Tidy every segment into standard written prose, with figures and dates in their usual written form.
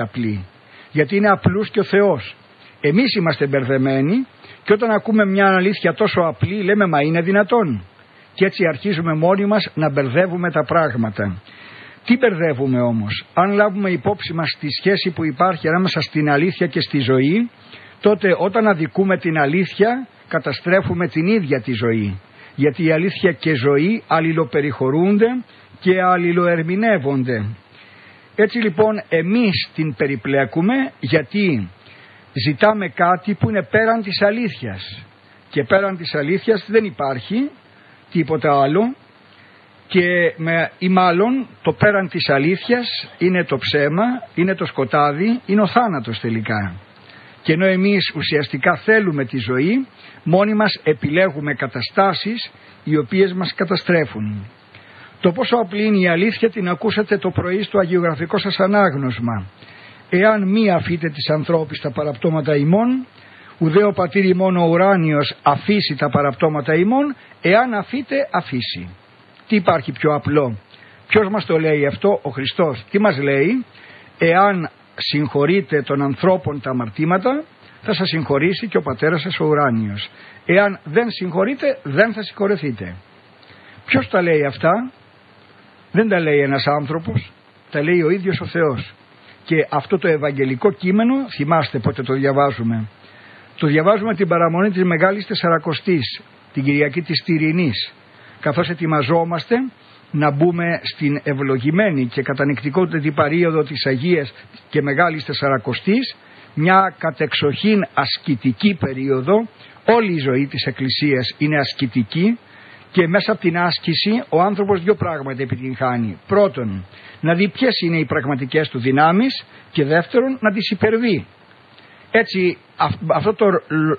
απλή. Γιατί είναι απλούς και ο Θεός. Εμείς είμαστε μπερδεμένοι και όταν ακούμε μια αλήθεια τόσο απλή λέμε μα είναι δυνατόν. Και έτσι αρχίζουμε μόνοι μας να μπερδεύουμε τα πράγματα. Τι μπερδεύουμε όμως? Αν λάβουμε υπόψη μας τη σχέση που υπάρχει ανάμεσα στην αλήθεια και στη ζωή, τότε όταν αδικούμε την αλήθεια καταστρέφουμε την ίδια τη ζωή. Γιατί η αλήθεια και ζωή αλληλοπεριχωρούνται και αλληλοερμηνεύονται. Έτσι λοιπόν εμείς την περιπλέκουμε γιατί ζητάμε κάτι που είναι πέραν της αλήθειας. Και πέραν της αλήθειας δεν υπάρχει τίποτα άλλο ή μάλλον το πέραν της αλήθειας είναι το ψέμα, είναι το σκοτάδι, είναι ο θάνατος τελικά. Και ενώ εμείς ουσιαστικά θέλουμε τη ζωή, μόνοι μας επιλέγουμε καταστάσεις οι οποίες μας καταστρέφουν. Το πόσο απλή είναι η αλήθεια την ακούσατε το πρωί στο αγιογραφικό σας ανάγνωσμα. Εάν μη αφείτε τις ανθρώπης τα παραπτώματα ημών, ουδέ ο πατήρ ημών ο ουράνιος αφήσει τα παραπτώματα ημών, εάν αφείτε αφήσει. Τι υπάρχει πιο απλό? Ποιος μας το λέει αυτό? Ο Χριστός. Τι μας λέει? Εάν συγχωρείτε των ανθρώπων τα αμαρτήματα, θα σας συγχωρήσει και ο πατέρας σας ο ουράνιος. Εάν δεν συγχωρείτε, δεν θα συγχωρεθείτε. Ποιος τα λέει αυτά? Δεν τα λέει ένας άνθρωπος, τα λέει ο ίδιος ο Θεός. Και αυτό το ευαγγελικό κείμενο, θυμάστε πότε το διαβάζουμε? Το διαβάζουμε την παραμονή της Μεγάλης Τεσσαρακοστής, την Κυριακή της Τυρινής, καθώς ετοιμαζόμαστε να μπούμε στην ευλογημένη και κατανυκτικότερη περίοδο της Αγίας και Μεγάλης Τεσσαρακοστής, μια κατεξοχήν ασκητική περίοδο. Όλη η ζωή της Εκκλησίας είναι ασκητική και μέσα από την άσκηση ο άνθρωπος δύο πράγματα επιτυγχάνει. Πρώτον, να δει ποιες είναι οι πραγματικές του δυνάμεις και δεύτερον, να τις υπερβεί. Έτσι αυτό το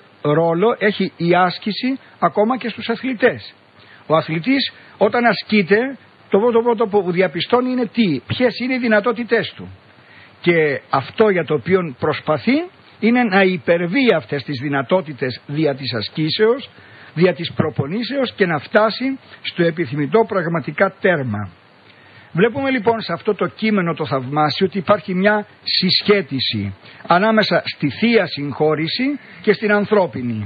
ρόλο έχει η άσκηση ακόμα και στους αθλητές. Ο αθλητής όταν ασκείται, το πρώτο που διαπιστώνει είναι ποιες είναι οι δυνατότητές του. Και αυτό για το οποίο προσπαθεί είναι να υπερβεί αυτές τις δυνατότητες δια της ασκήσεως, δια της προπονήσεως και να φτάσει στο επιθυμητό πραγματικά τέρμα. Βλέπουμε λοιπόν σε αυτό το κείμενο το θαυμάσιο ότι υπάρχει μια συσχέτιση ανάμεσα στη θεία συγχώρηση και στην ανθρώπινη.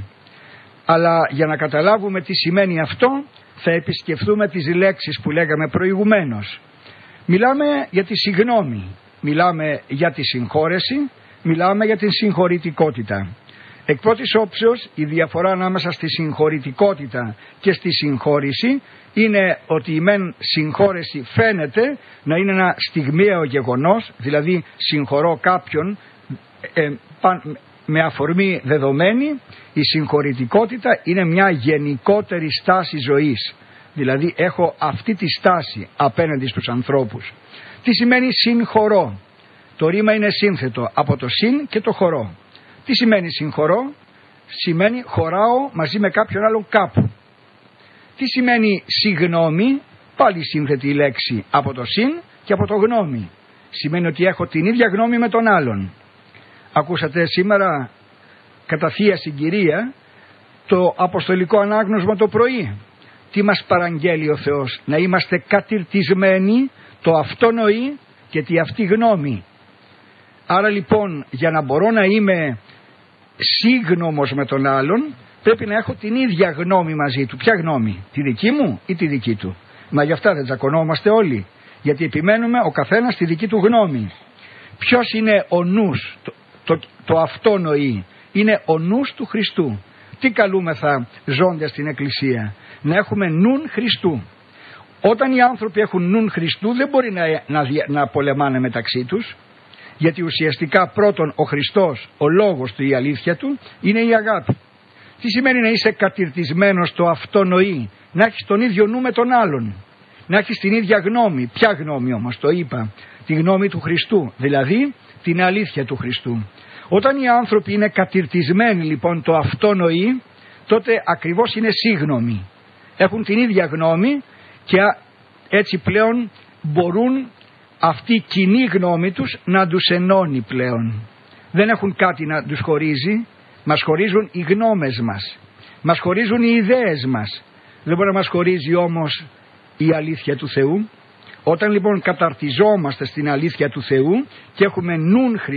Αλλά για να καταλάβουμε τι σημαίνει αυτό θα επισκεφθούμε τις λέξεις που λέγαμε προηγουμένως. Μιλάμε για τη συγγνώμη, μιλάμε για τη συγχώρεση, μιλάμε για την συγχωρητικότητα. Εκ πρώτης όψεως η διαφορά ανάμεσα στη συγχωρητικότητα και στη συγχώρηση είναι ότι η μεν συγχώρεση φαίνεται να είναι ένα στιγμιαίο γεγονός, δηλαδή συγχωρώ κάποιον με αφορμή δεδομένη. Η συγχωρητικότητα είναι μια γενικότερη στάση ζωής, δηλαδή έχω αυτή τη στάση απέναντι στους ανθρώπους. Τι σημαίνει συγχωρώ? Το ρήμα είναι σύνθετο από το συν και το χωρώ. Τι σημαίνει συγχωρώ? Σημαίνει χωράω μαζί με κάποιον άλλον κάπου. Τι σημαίνει συγγνώμη? Πάλι σύνθετη η λέξη από το συν και από το γνώμη. Σημαίνει ότι έχω την ίδια γνώμη με τον άλλον. Ακούσατε σήμερα κατά Θεία Συγκυρία το αποστολικό ανάγνωσμα το πρωί. Τι μας παραγγέλει ο Θεός? Να είμαστε κατηρτισμένοι το αυτόνοη και τη αυτή γνώμη. Άρα λοιπόν για να μπορώ να είμαι σύγνωμος με τον άλλον πρέπει να έχω την ίδια γνώμη μαζί του. Ποια γνώμη? Τη δική μου ή τη δική του? Μα γι' αυτά δεν τσακωνόμαστε όλοι, γιατί επιμένουμε ο καθένας στη δική του γνώμη. Ποιος είναι ο νους? Το αυτόνοη είναι ο νους του Χριστού. Τι καλούμεθα ζώντας στην Εκκλησία? Να έχουμε νουν Χριστού. Όταν οι άνθρωποι έχουν νουν Χριστού δεν μπορεί να πολεμάνε μεταξύ τους, γιατί ουσιαστικά πρώτον ο Χριστός, ο λόγος του, η αλήθεια του είναι η αγάπη. Τι σημαίνει να είσαι κατηρτισμένος στο αυτόνοη? Να έχεις τον ίδιο νου με τον άλλον, να έχεις την ίδια γνώμη. Ποια γνώμη όμως? Το είπα, τη γνώμη του Χριστού, δηλαδή την αλήθεια του Χριστού. Όταν οι άνθρωποι είναι κατηρτισμένοι λοιπόν το αυτόνοη, τότε ακριβώς είναι σύγνωμοι. Έχουν την ίδια γνώμη και έτσι πλέον μπορούν αυτή η κοινή γνώμη τους να τους ενώνει πλέον. Δεν έχουν κάτι να τους χωρίζει, μας χωρίζουν οι γνώμες μας, μας χωρίζουν οι ιδέες μας. Δεν μπορεί να μας χωρίζει όμως η αλήθεια του Θεού. Όταν λοιπόν καταρτιζόμαστε στην αλήθεια του Θεού και έχουμε νουν